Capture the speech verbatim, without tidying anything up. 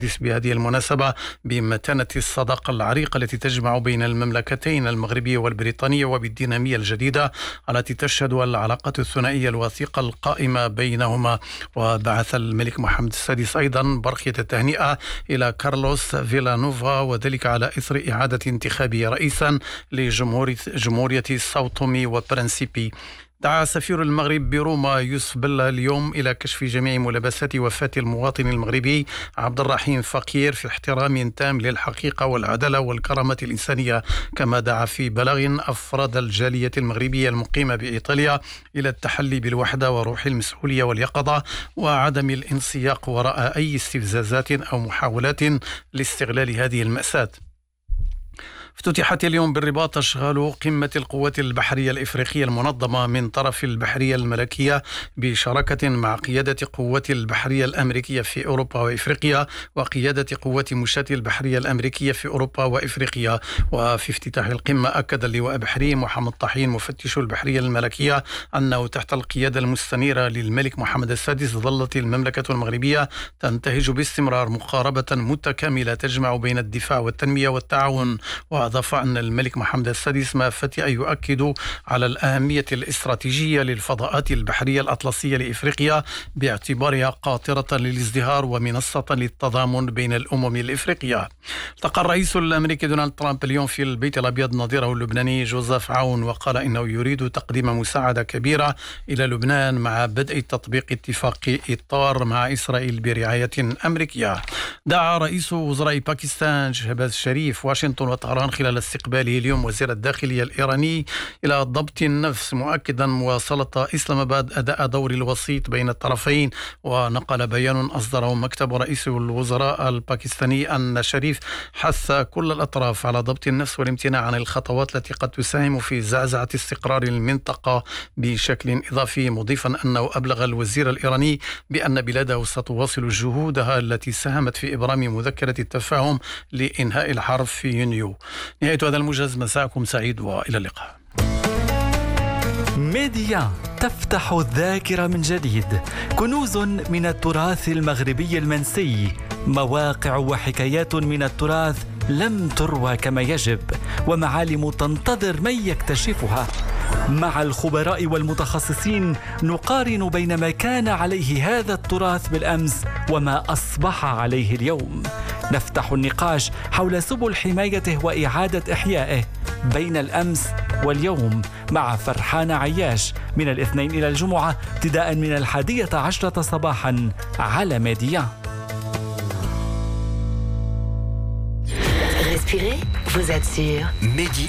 بهذه المناسبة بمتانة الصداقة العريقة التي تجمع بين المملكتين المغربية والبريطانية وبالدينامية الجديدة التي تشهد العلاقات الثنائية الوثيقة القائمة بينهما. وبعث الملك محمد السادس أيضا برقية التهنئة إلى كارلوس فيلانوفا، وذلك على إثر إعادة انتخابه رئيسا لجمهورية ساو تومي وبرنسيبي. دعا سفير المغرب بروما يوسف بلا اليوم إلى كشف جميع ملابسات وفاة المواطن المغربي عبد الرحيم فقير في احترام تام للحقيقة والعدالة والكرامة الإنسانية. كما دعا في بلاغ أفراد الجالية المغربية المقيمة بإيطاليا إلى التحلي بالوحدة وروح المسؤولية واليقظة وعدم الانسياق وراء أي استفزازات أو محاولات لاستغلال هذه المأساة. افتتحت اليوم بالرباط أشغال قمة القوات البحرية الإفريقية المنظمة من طرف البحرية الملكية بشراكة مع قيادة قوات البحرية الأمريكية في أوروبا وإفريقيا وقيادة قوات مشاة البحرية الأمريكية في أوروبا وإفريقيا. وفي افتتاح القمة أكد اللواء بحري محمد طحين مفتش البحرية الملكية أنه تحت القيادة المستنيرة للملك محمد السادس ظلت المملكة المغربية تنتهج باستمرار مقاربة متكاملة تجمع بين الدفاع والتنمية والتعاون. وأضاف أن الملك محمد السادس ما فتئ يؤكد على الأهمية الاستراتيجية للفضاءات البحرية الأطلسية لإفريقيا باعتبارها قاطرة للازدهار ومنصة للتضامن بين الأمم الإفريقية. التقى الرئيس الأمريكي دونالد ترامب اليوم في البيت الأبيض نظيره اللبناني جوزيف عون، وقال إنه يريد تقديم مساعدة كبيرة إلى لبنان مع بدء تطبيق اتفاق إطار مع إسرائيل برعاية أمريكية. دعا رئيس وزراء باكستان شهباز شريف واشنطن وطهران خلال استقباله اليوم وزير الداخلية الإيراني إلى ضبط النفس، مؤكدا مواصلة إسلام آباد أداء دور الوسيط بين الطرفين. ونقل بيان أصدره مكتب رئيس الوزراء الباكستاني أن شريف حث كل الأطراف على ضبط النفس والامتناع عن الخطوات التي قد تساهم في زعزعة استقرار المنطقة بشكل إضافي، مضيفا أنه أبلغ الوزير الإيراني بأن بلاده ستواصل جهودها التي ساهمت في إبرام مذكرة التفاهم لإنهاء الحرب في يونيو. نهاية هذا الموجز، مساءكم سعيد وإلى اللقاء. ميديا تفتح الذاكرة من جديد، كنوز من التراث المغربي المنسي، مواقع وحكايات من التراث لم تروى كما يجب، ومعالم تنتظر من يكتشفها. مع الخبراء والمتخصصين نقارن بين ما كان عليه هذا التراث بالأمس وما أصبح عليه اليوم. نفتح النقاش حول سبل حمايته وإعادة إحيائه بين الأمس واليوم مع فرحان عياش من الاثنين إلى الجمعة ابتداء من الحادية عشرة صباحا على ميديا. Respirez, vous êtes sur Medi